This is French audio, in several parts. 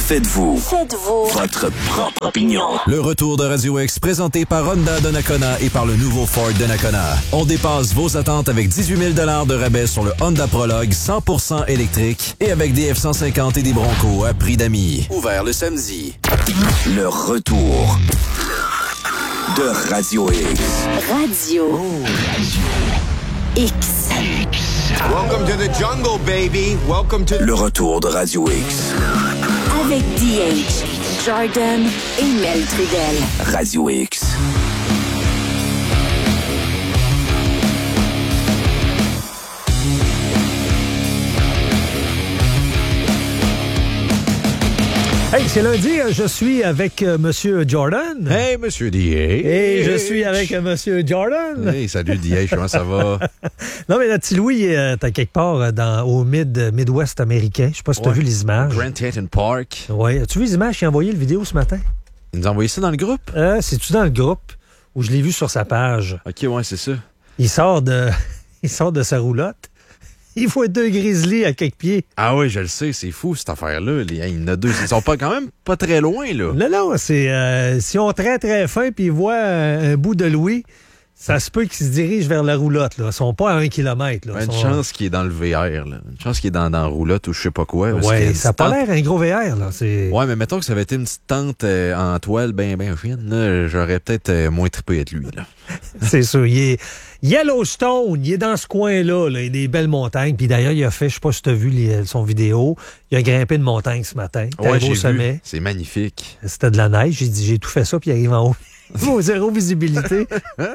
Faites-vous votre propre opinion. Le retour de Radio X présenté par Honda de Nakona et par le nouveau Ford de Nakona. On dépasse vos attentes avec 18 000 $ de rabais sur le Honda Prologue 100% électrique et avec des F-150 et des Broncos à prix d'amis. Ouvert le samedi. Le retour de Radio X. Radio X. Welcome to the jungle, baby. Welcome to... Le retour de Radio X. Avec DH, Jordan et Mel Trudel. Radio X. Hey, c'est lundi, je suis avec Monsieur Jordan. Hey, Monsieur D.H. Et je suis avec Monsieur Jordan. Hey, salut D.H., comment ça va? Non, mais le petit Louis, t'as quelque part au Midwest américain. Je sais pas si t'as vu les images. Grand Teton Park. Oui. As-tu vu les images? J'ai envoyé le vidéo ce matin. Il nous a envoyé ça dans le groupe? C'est-tu dans le groupe où je l'ai vu sur sa page? OK, ouais, c'est ça. Il sort de sa roulotte. Il faut 2 grizzlies à quelques pieds. Ah oui, je le sais, c'est fou cette affaire-là. Il y en a 2. Ils sont quand même pas très loin, là. Non, c'est... si on très, très fin puis ils voient un bout de Louis, ça se peut qu'ils se dirigent vers la roulotte. Là. Ils sont pas à 1 kilomètre. Là. Une chance qu'il est dans le VR. Là. Une chance qu'il est dans la roulotte ou je sais pas quoi. Oui, ça n'a pas l'air un gros VR. Là. Ouais, mais mettons que ça avait été une petite tente en toile bien fine. Là, j'aurais peut-être moins trippé être lui. Là. C'est sûr. Il est Yellowstone. Il est dans ce coin-là. Là. Il y a des belles montagnes. Puis d'ailleurs, il a fait, je sais pas si tu as vu son vidéo, il a grimpé une montagne ce matin. Ouais, j'ai sommet. Vu. C'est magnifique. C'était de la neige. J'ai tout fait ça, puis il arrive en haut. Zéro visibilité.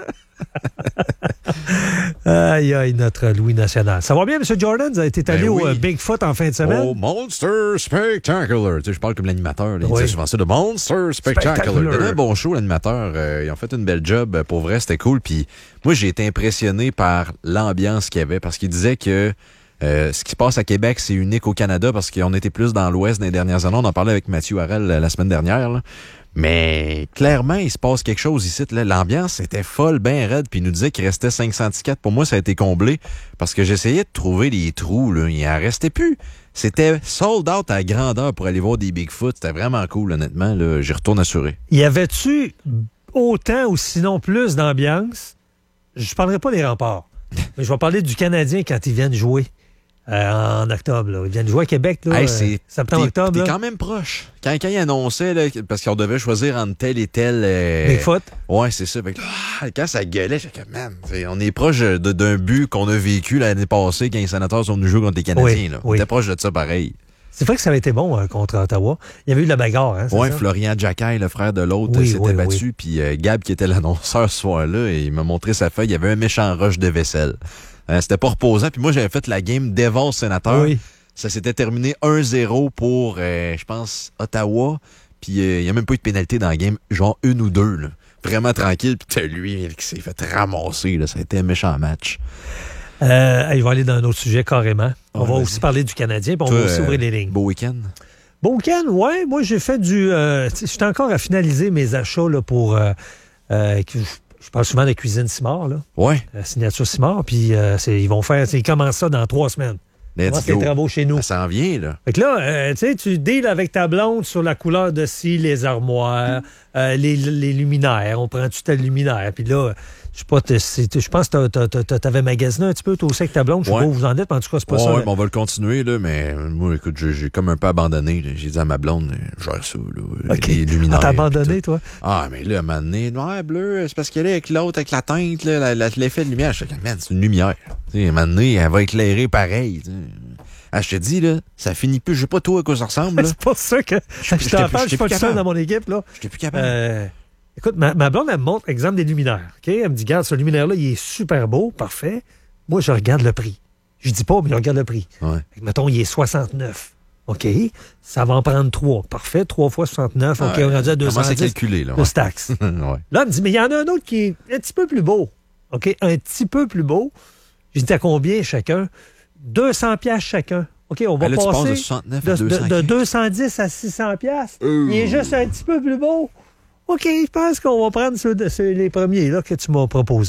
Aïe, notre Louis national. Ça va bien, M. Jordan? Vous avez été allé au Bigfoot en fin de semaine? Au Monster Spectacular. Tu sais, je parle comme l'animateur. Il disait souvent ça, le Monster Spectacular. Il donnait un bon show, l'animateur. Ils ont fait une belle job. Pour vrai, c'était cool. Puis moi, j'ai été impressionné par l'ambiance qu'il y avait parce qu'il disait que ce qui se passe à Québec, c'est unique au Canada parce qu'on était plus dans l'Ouest dans les dernières années. On en parlait avec Mathieu Harel la semaine dernière, là. Mais clairement, il se passe quelque chose ici. Là. L'ambiance était folle, bien raide, puis il nous disait qu'il restait 500 tickets. Pour moi, ça a été comblé parce que j'essayais de trouver des trous. Là. Il en restait plus. C'était sold out à grandeur pour aller voir des Bigfoot. C'était vraiment cool, honnêtement. Là. J'y retourne assuré. Y avait-tu autant ou sinon plus d'ambiance? Je parlerai pas des remparts, mais je vais parler du Canadien quand ils viennent jouer. En octobre, là. Ils viennent jouer à Québec, là, septembre-octobre. T'es quand même proche. Quand ils annonçaient, là, parce qu'on devait choisir entre tel et tel... Bigfoot? Ouais, c'est ça. Quand ça gueulait, j'étais comme, man, on est proche d'un but qu'on a vécu l'année passée quand les Sénateurs sont venus jouer contre les Canadiens. Là. On était proche de ça pareil. C'est vrai que ça avait été bon contre Ottawa. Il y avait eu de la bagarre, hein? Oui, Florian Jacquet, le frère de l'autre, s'était battu. Puis Gab, qui était l'annonceur ce soir-là, il m'a montré sa feuille. Il y avait un méchant rush de vaisselle. C'était pas reposant. Puis moi, j'avais fait la game Devils Sénateur. Oui. Ça s'était terminé 1-0 pour, je pense, Ottawa. Puis il n'y a même pas eu de pénalité dans la game, genre 1 ou 2. Là. Vraiment tranquille. Puis lui, qui s'est fait ramasser. Là. Ça a été un méchant match. Il va aller dans un autre sujet carrément. On va aussi parler du Canadien. Puis on va aussi ouvrir les lignes. Beau week-end? Beau week-end, oui. Moi, j'ai fait j'étais encore à finaliser mes achats là, pour... Je parle souvent de Cuisine Simard, là. Oui. Signature Simard, puis ils commencent ça dans 3 semaines. Moi, c'est les travaux chez nous. Ça s'en vient, là. Fait que là, tu sais, tu deals avec ta blonde sur la couleur de les armoires, les luminaires. On prend-tu tel luminaire? Puis là, je pense que t'avais magasiné un petit peu, toi aussi, avec ta blonde. Je sais pas où vous en êtes, mais en tout cas, c'est pas ça. Oui, on va le continuer, là, mais moi, écoute, j'ai comme un peu abandonné. Là. J'ai dit à ma blonde, gère ça, là, les luminaires. T'as abandonné, toi? Ah, mais là, à un moment donné, noir, bleu, c'est parce qu'elle est avec l'autre, avec la teinte, là, l'effet de lumière. Je suis man, c'est une lumière. T'sais, à un moment donné, elle va éclairer pareil. T'sais. Ah, je te dis, là, ça finit plus. Je sais pas toi à quoi ça ressemble. Là. C'est pas ça que je t'en parle, je suis pas le seul dans mon équipe, là. Je t'ai plus capable. Écoute, ma blonde, elle me montre exemple des luminaires. OK? Elle me dit, regarde, ce luminaire-là, il est super beau, parfait. Moi, je regarde le prix. Je dis pas, mais je regarde le prix. Ouais. Mettons, il est 69. OK? Ça va en prendre 3. Parfait, 3 fois 69. OK, on est rendu à 210. Comment c'est calculé, là? Plus taxe. Ouais. Là, elle me dit, mais il y en a un autre qui est un petit peu plus beau. OK? Un petit peu plus beau. Je dis, à combien chacun? 200 piastres chacun. OK, on va passer de 69 à 200. De 210 à 600 piastres. Il est juste un petit peu plus beau. OK, je pense qu'on va prendre les premiers là, que tu m'as proposés.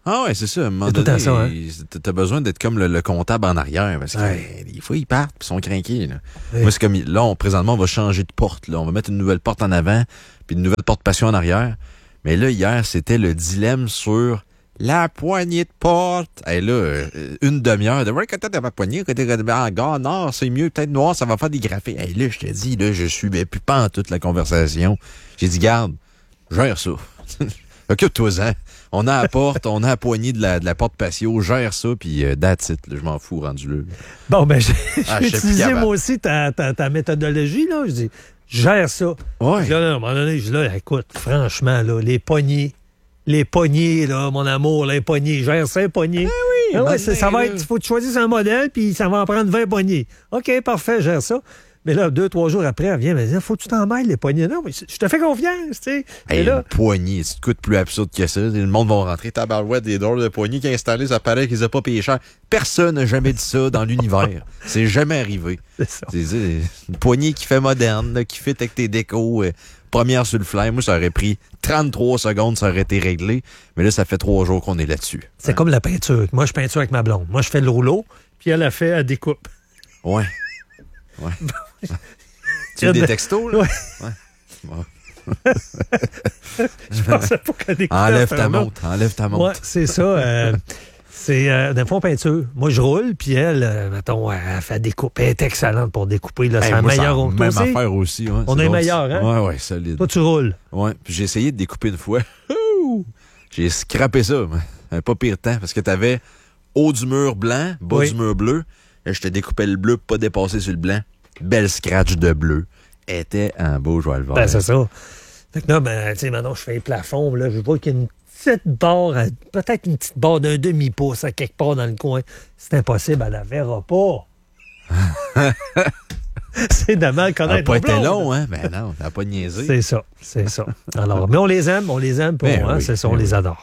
Ah ouais, c'est ça. À un moment C'est donné, tout à ça, hein? T'as besoin d'être comme le comptable en arrière, parce que des fois, ils partent puis ils sont craqués. Là. Ouais. Moi, c'est comme, là, présentement, on va changer de porte. Là. On va mettre une nouvelle porte en avant puis une nouvelle porte passion en arrière. Mais là, hier, c'était le dilemme sur la poignée de porte. Et là, une demi-heure de « Côté de ma poignée, côté de ma gare, non, c'est mieux, peut-être noir, ça va faire des graphiques. » Et là, je te dis, là, je suis plus pas en toute la conversation. J'ai dit « Garde, gère ça. Occupe-toi-en. On a la porte, on a la poignée de la porte patio, gère ça, puis that's it. Là, je m'en fous, rendu là. » Bon, ben, j'ai je sais utilisé plus moi aussi ta méthodologie, là. Je dis, gère ça. Ouais. Là, à un moment donné, je dis, là, écoute, franchement, là, les poignées, là, mon amour, les poignées, gère ça, les poignées. oui, ouais, ça va être, il faut que tu choisisses un modèle, puis ça va en prendre 20 poignées. OK, parfait, gère ça. Mais là, 2-3 jours après, elle vient me dire, faut que tu t'en mêles, les poignées. Non, mais je te fais confiance, tu sais. Hey, Et là, une poignée, c'est de plus absurde que ça. Le monde va rentrer tabarouette des drôles de poignées qui a installé, ça paraît qu'ils n'ont pas payé cher. Personne n'a jamais dit ça dans l'univers. C'est jamais arrivé. c'est ça. C'est une poignée qui fait moderne, là, qui fit avec tes décos. Première sur le fly. Moi, ça aurait pris 33 secondes, ça aurait été réglé. Mais là, ça fait 3 jours qu'on est là-dessus. C'est comme la peinture. Moi, je peinture avec ma blonde. Moi, je fais le rouleau, puis elle a fait, elle découpe. Ouais. Tu as des textos, là? Ouais. Bon. Je pensais pas qu'elle découpait. Enlève ta montre. Ouais, c'est ça. D'un fond peinture. Moi, je roule, puis elle, mettons, elle fait découper. Elle est excellente pour découper. Là, c'est la meilleure. Même affaire aussi. Ouais, on est meilleur, hein? Ouais, solide. Toi, tu roules. Ouais, puis j'ai essayé de découper une fois. J'ai scrappé ça, un pas pire temps, parce que t'avais haut du mur blanc, bas du mur bleu. Et je te découpais le bleu, pas dépassé sur le blanc. Belle scratch de bleu. Était un beau joie le vert. Ben, c'est ça. Fait que là, ben, tu sais, maintenant, je fais les plafonds. Là, je vois qu'il y a une petite barre, peut-être une petite barre d'un demi-pouce à quelque part dans le coin. C'est impossible, elle la verra pas. C'est de mal connaître. Ça n'a pas été long, hein? Ben non, ça n'a pas niaisé. C'est ça. Alors, mais on les aime pour moi, oui, c'est ça, on les adore.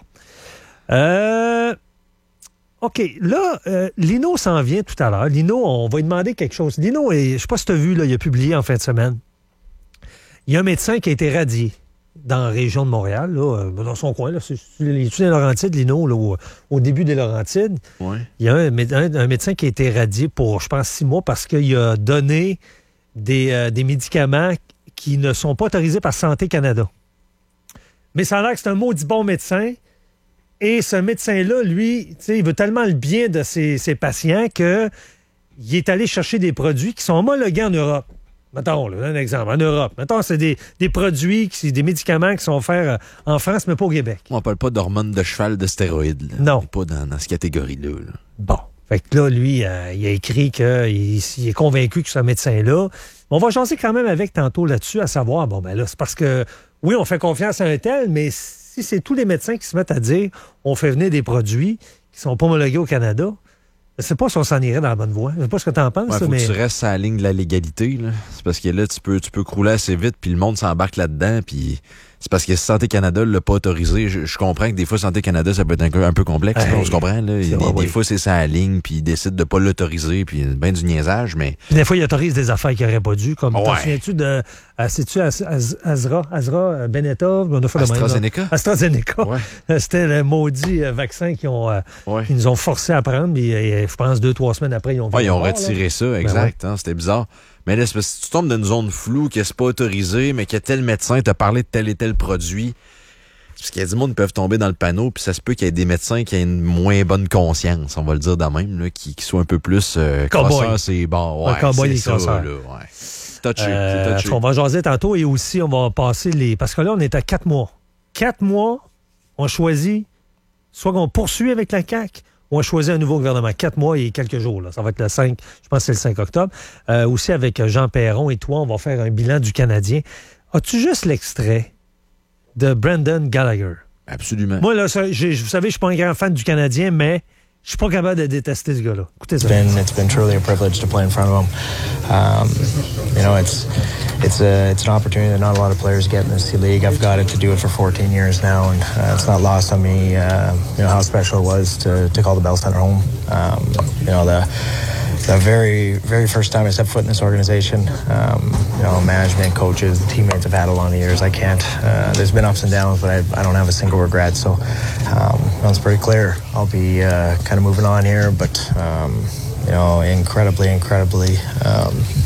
OK, là, Lino s'en vient tout à l'heure. Lino, on va lui demander quelque chose. Lino, je ne sais pas si tu as vu, là, il a publié en fin de semaine. Il y a un médecin qui a été radié dans la région de Montréal, là, dans son coin. Là, c'est les Laurentides, Lino, là, au début des Laurentides. Ouais. Il y a un médecin qui a été radié pour, je pense, 6 mois parce qu'il a donné des médicaments qui ne sont pas autorisés par Santé Canada. Mais ça a l'air que c'est un maudit bon médecin. Et ce médecin-là, lui, il veut tellement le bien de ses patients qu'il est allé chercher des produits qui sont homologués en Europe. Mettons, là, un exemple, en Europe. Mettons, c'est des produits, des médicaments qui sont offerts en France, mais pas au Québec. On parle pas d'hormones de cheval, de stéroïdes. Là. Non. On n'est pas dans cette catégorie-là. Là. Bon. Fait que là, lui, il a écrit qu'il est convaincu que ce médecin-là... On va jaser quand même avec tantôt là-dessus, à savoir, bon, ben là, c'est parce que, oui, on fait confiance à un tel, mais si c'est tous les médecins qui se mettent à dire on fait venir des produits qui sont pas homologués au Canada, je sais pas si on s'en irait dans la bonne voie. Je sais pas ce que tu en penses. Ouais, faut mais... que tu restes à la ligne de la légalité. Là. C'est parce que là, tu peux crouler assez vite, puis le monde s'embarque là-dedans, puis c'est parce que Santé Canada l'a pas autorisé. Je comprends que des fois, Santé Canada, ça peut être un peu complexe. Hey, on se comprend. Là. Des fois, c'est ça à la ligne, puis ils décident de pas l'autoriser, puis ben du niaisage, mais... Puis des fois, ils autorisent des affaires qui n'auraient pas dû, comme, t'en souviens-tu de... C'est-tu Asra Benetov? AstraZeneca. Ouais. C'était le maudit vaccin qu'ils nous ont forcé à prendre, et je pense 2-3 semaines après, ils ont... ils ont retiré ça, exact. Ben c'était bizarre. Mais là, c'est parce que tu tombes dans une zone floue, que c'est pas autorisé, mais que tel médecin t'a parlé de tel et tel produit. Parce qu'il y a du monde qui peuvent tomber dans le panneau, puis ça se peut qu'il y ait des médecins qui aient une moins bonne conscience, on va le dire de même, là, qui soient un peu plus crosseurs, c'est bon. Ouais, c'est ça, là, ouais. C'est touché. On va jaser tantôt et aussi, on va passer parce que là, on est à 4 mois. 4 mois, on choisit, soit qu'on poursuit avec la CAQ, ou on choisit un nouveau gouvernement. 4 mois et quelques jours. Là. Ça va être le 5, je pense que c'est le 5 octobre. Aussi, avec Jean Perron et toi, on va faire un bilan du Canadien. As-tu juste l'extrait de Brendan Gallagher? Absolument. Moi, là, vous savez, je suis pas un grand fan du Canadien, mais je suis pas capable de détester ce gars-là. Écoutez ça. It's been truly a privilege to play in front of him. It's an opportunity that not a lot of players get in this league. I've got it to do it for 14 years now, and it's not lost on me, how special it was to call the Bell Center home. the very, very first time I stepped foot in this organization. Management, coaches, the teammates have had a lot of years. I can't. There's been ups and downs, but I don't have a single regret. So it's pretty clear. I'll be kind of moving on here, but incredibly